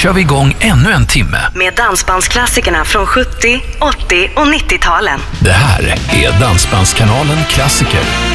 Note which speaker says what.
Speaker 1: kör vi igång ännu en timme
Speaker 2: med dansbandsklassikerna från 70, 80 och 90-talen.
Speaker 1: Det här är Dansbandskanalen Klassiker.